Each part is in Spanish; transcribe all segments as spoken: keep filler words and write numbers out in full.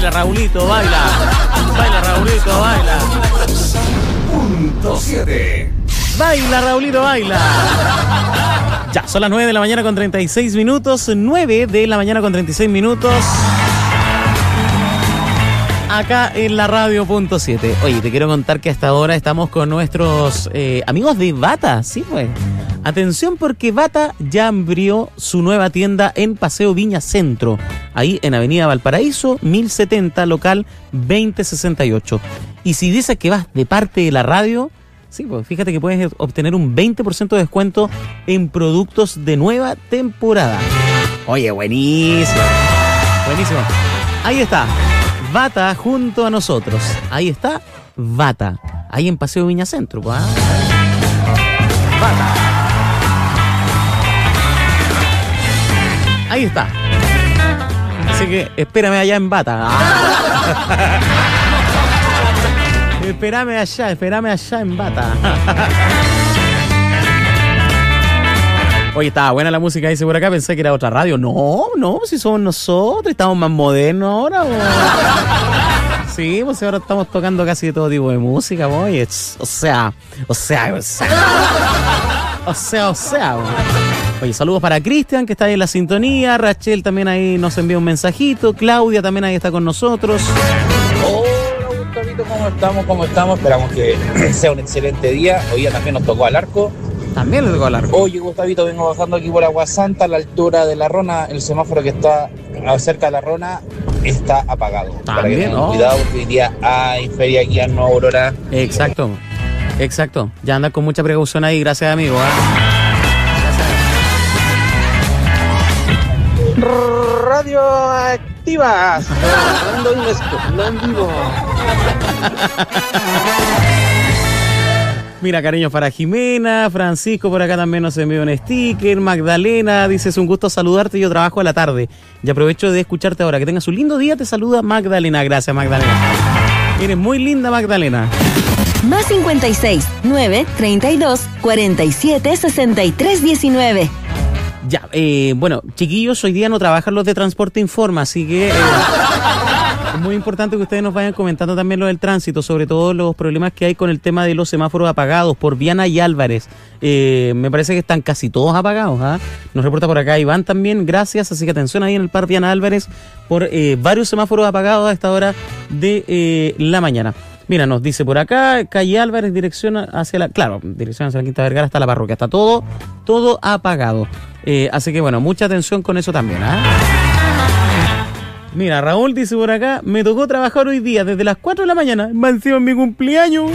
Baila, Raulito, baila. Baila, Raulito, baila. Punto siete. Baila, Raulito, baila. Ya, son las nueve de la mañana con treinta y seis minutos. nueve de la mañana con treinta y seis minutos. Acá en la radio punto siete. Oye, te quiero contar que hasta ahora estamos con nuestros eh, amigos de Bata. Sí, pues. Atención porque Bata ya abrió su nueva tienda en Paseo Viña Centro. Ahí en Avenida Valparaíso, mil setenta, local veinte sesenta y ocho. Y si dices que vas de parte de la radio, sí, pues fíjate que puedes obtener un veinte por ciento de descuento en productos de nueva temporada. Oye, buenísimo. Buenísimo. Ahí está. Bata junto a nosotros. Ahí está Bata. Ahí en Paseo Viña Centro. ¿Ah? Bata. Ahí está. Así que espérame allá en Bata. Ah. Espérame allá, espérame allá en Bata. Oye, estaba buena la música, dice por acá, pensé que era otra radio. No, no, si somos nosotros, estamos más modernos ahora. Bo. Sí, pues ahora estamos tocando casi de todo tipo de música, boy. O sea, o sea, o sea. O sea, o sea. Bo. Oye, saludos para Cristian, que está ahí en la sintonía. Rachel también ahí nos envía un mensajito. Claudia también ahí está con nosotros. Hola, Gustavito, ¿cómo estamos? ¿Cómo estamos? Esperamos que sea un excelente día. Hoy día también nos tocó al arco. También le tocó al arco. Oye, Gustavito, vengo bajando aquí por Agua Santa, a la altura de la Rona. El semáforo que está cerca de la Rona está apagado. También, para que tengan ¿no? cuidado, porque hoy día hay feria aquí en Nueva Aurora. Exacto, exacto. Ya anda con mucha precaución ahí, gracias, amigo. ¿eh? Radioactivas. Hablando en vivo. Mira, cariños para Jimena, Francisco por acá también nos envió un sticker, Magdalena dice, es un gusto saludarte, yo trabajo a la tarde y aprovecho de escucharte ahora, que tengas un lindo día, te saluda Magdalena, gracias Magdalena. Eres muy linda Magdalena. Más cincuenta y seis, nueve, treinta y dos, cuarenta y siete, sesenta y tres, diecinueve. Ya, eh, bueno, chiquillos, hoy día no trabajan los de Transporte Informa, así que... Eh, es muy importante que ustedes nos vayan comentando también lo del tránsito, sobre todo los problemas que hay con el tema de los semáforos apagados por Viana y Álvarez. Eh, me parece que están casi todos apagados. ¿eh? Nos reporta por acá Iván también, gracias. Así que atención ahí en el par Viana Álvarez por eh, varios semáforos apagados a esta hora de eh, la mañana. Mira, nos dice por acá, calle Álvarez, dirección hacia la... Claro, dirección hacia la Quinta Vergara hasta la parroquia. Está todo, todo apagado. Eh, así que bueno, mucha atención con eso también. ¿eh? Mira, Raúl dice por acá, me tocó trabajar hoy día desde las cuatro de la mañana, va encima en mi cumpleaños.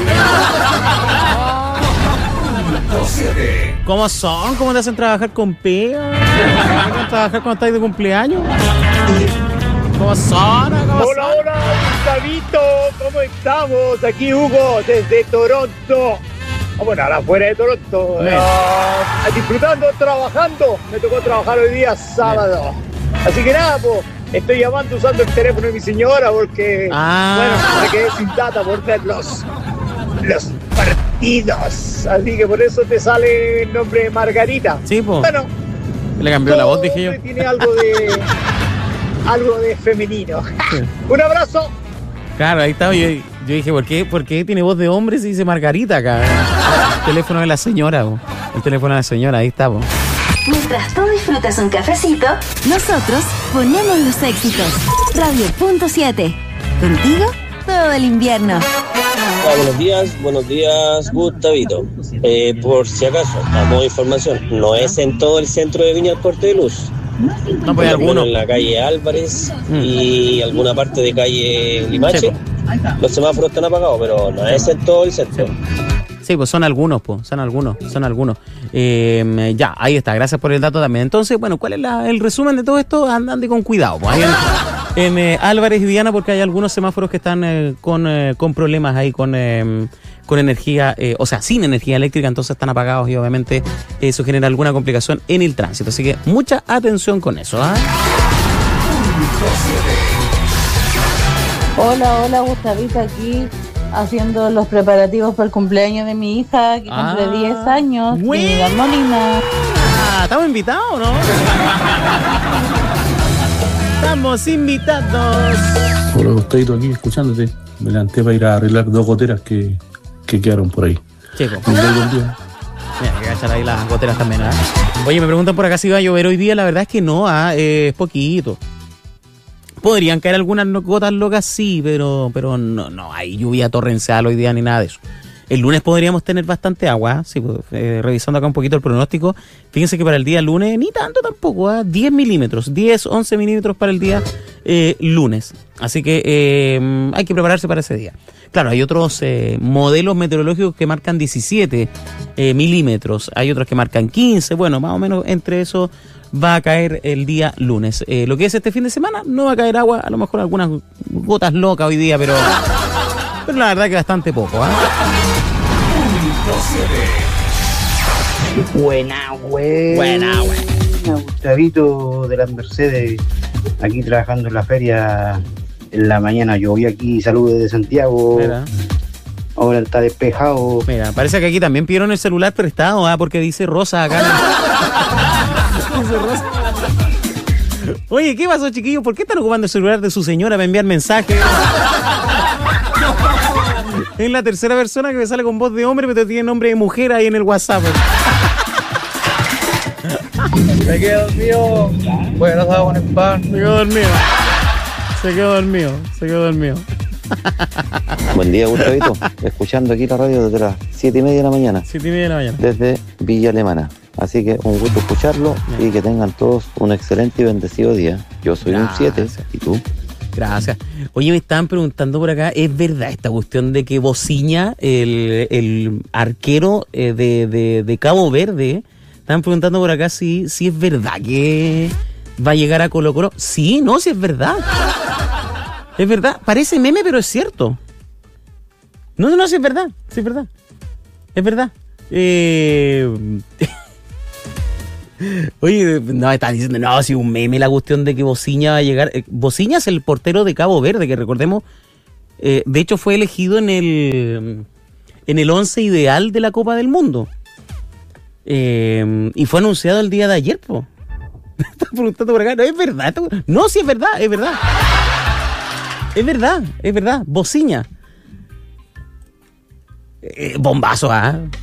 ¿Cómo son? ¿Cómo te hacen trabajar con pega? ¿Cómo te hacen trabajar cuando estás de cumpleaños? ¿Cómo son? ¿Cómo hola, son? hola, Gustavito, ¿cómo estamos? Aquí Hugo, desde Toronto. Ah, bueno, ahora fuera de Toronto. Bien. Uh, disfrutando, trabajando. Me tocó trabajar hoy día sábado. Bien. Así que nada, pues. Estoy llamando usando el teléfono de mi señora porque, ah. bueno, me quedé sin data por ver los, los partidos. Así que por eso te sale el nombre de Margarita. Sí, pues. Bueno. Le cambió la voz, dije yo. Tiene algo de, algo de femenino. Sí. Un abrazo. Claro, ahí estaba. Yo, yo dije, ¿por qué, ¿por qué tiene voz de hombre si dice Margarita acá? El teléfono de la señora, bo. El teléfono de la señora, ahí está, bo. Mientras tú disfrutas un cafecito, nosotros ponemos los éxitos. Radio punto siete. Contigo todo el invierno. Hola, buenos días, buenos días, Gustavito. Eh, por si acaso, a modo de información, no es en todo el centro de Viña el corte de luz. No, pues hay algunos. En la calle Álvarez mm. y alguna parte de calle Limache. Sí, pues. Los semáforos están apagados, pero no es en todo el centro. Sí. Sí, pues son algunos, pues, son algunos, son algunos. Eh, ya, ahí está, gracias por el dato también. Entonces, bueno, ¿cuál es la, el resumen de todo esto? Andan con cuidado, pues. Ahí en en eh, Álvarez y Viana, porque hay algunos semáforos que están eh, con, eh, con problemas ahí, con, eh, con energía, eh, o sea, sin energía eléctrica, entonces están apagados y obviamente eso genera alguna complicación en el tránsito. Así que mucha atención con eso, ¿eh? Hola, hola, Gustavita, aquí haciendo los preparativos para el cumpleaños de mi hija, que ah, cumple diez años, buena. Molina. Ah, ¿estamos invitados, no? Estamos invitados. Hola, Gustavito, aquí escuchándote. Me levanté para ir a arreglar dos goteras que, que quedaron por ahí. Chico. Un buen buen día. Mira, hay que echar ahí las goteras también, ¿ah? Oye, me preguntan por acá si va a llover hoy día. La verdad es que no, ¿ah? Eh, es poquito. Podrían caer algunas gotas locas, sí, pero, pero no, no hay lluvia torrencial hoy día ni nada de eso. El lunes podríamos tener bastante agua, sí, pues, eh, revisando acá un poquito el pronóstico. Fíjense que para el día lunes, ni tanto tampoco, ¿eh? diez milímetros, diez, once milímetros para el día eh, lunes. Así que eh, hay que prepararse para ese día. Claro, hay otros eh, modelos meteorológicos que marcan diecisiete eh, milímetros, hay otros que marcan quince, bueno, más o menos entre eso va a caer el día lunes. Eh, lo que es este fin de semana, no va a caer agua, a lo mejor algunas gotas locas hoy día, pero, pero la verdad que bastante poco, ¿eh? Buena, güey. Buena, güey. Gustavito de las Mercedes, aquí trabajando en la feria. En la mañana llovió aquí, saludos desde Santiago. Mira. Ahora está despejado. Mira, parece que aquí también pidieron el celular prestado, ¿ah? Porque dice Rosa acá. Dice Rosa. Oye, ¿qué pasó, chiquillos? ¿Por qué están ocupando el celular de su señora para enviar mensajes? Es la tercera persona que me sale con voz de hombre, pero tiene nombre de mujer ahí en el WhatsApp. Me quedé dormido. Bueno, estaba con el pan. Se quedó dormido. Se quedó dormido. Se quedó dormido. Buen día, Gustavito. Escuchando aquí la radio desde las siete y media de la mañana. Siete y media de la mañana. Desde Villa Alemana. Así que un gusto escucharlo y que tengan todos un excelente y bendecido día. Yo soy Gracias. un siete. ¿Y tú? Gracias. Oye, me estaban preguntando por acá, ¿es verdad esta cuestión de que Bociña, el, el arquero eh, de, de, de Cabo Verde, estaban preguntando por acá si, si es verdad que va a llegar a Colo Colo? Sí, no, sí es verdad. Es verdad, parece meme, pero es cierto. No, no, sí es verdad, sí es verdad. Es verdad. Eh... Oye, no, están diciendo, no, si un meme la cuestión de que Bociña va a llegar. Eh, Bociña es el portero de Cabo Verde, que recordemos, eh, de hecho fue elegido en el en el once ideal de la Copa del Mundo. Eh, y fue anunciado el día de ayer, po. Están preguntando por acá, no, es verdad. No, sí es verdad, es verdad. Es verdad, es verdad, Bociña. Eh, bombazo, ¿ah? ¿eh?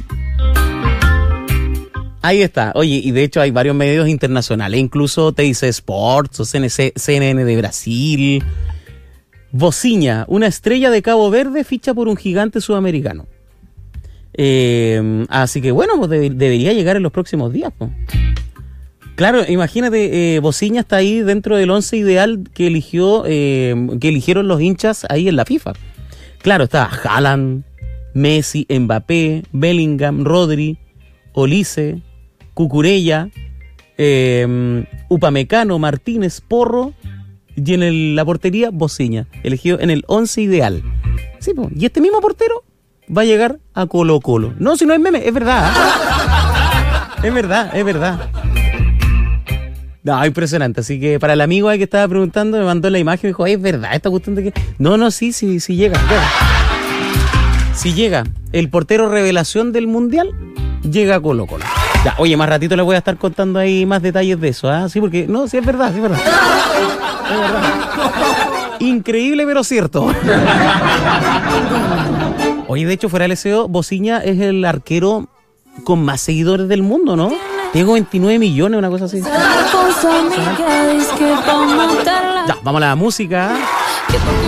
Ahí está. Oye, y de hecho hay varios medios internacionales, incluso T I C Sports o C N N de Brasil. Bociña, una estrella de Cabo Verde, ficha por un gigante sudamericano. Eh, así que bueno, pues deb- debería llegar en los próximos días, pues. Claro, imagínate, eh, Bociña está ahí dentro del once ideal que eligió, eh, que eligieron los hinchas ahí en la FIFA. Claro, está Haaland, Messi, Mbappé, Bellingham, Rodri, Olise, Cucurella, eh, Upamecano, Martínez, Porro, y en el, la portería Bociña, elegido en el once ideal. Sí, pues, y este mismo portero va a llegar a Colo Colo. No, si no es meme, es verdad. ¿eh? Es verdad, es verdad. No, impresionante. Así que para el amigo ahí que estaba preguntando, me mandó la imagen y me dijo, es verdad esta cuestión de que... No, no, sí, sí, sí llega. llega. Si llega el portero revelación del Mundial, llega a Colo Colo. Ya, oye, más ratito les voy a estar contando ahí más detalles de eso, ¿ah? ¿eh? Sí, porque, no, sí es verdad, sí es verdad. Es verdad. Increíble, pero cierto. Oye, de hecho, fuera del S E O, Bociña es el arquero con más seguidores del mundo, ¿no? Tengo veintinueve millones, una cosa así. Ya, vamos a la música.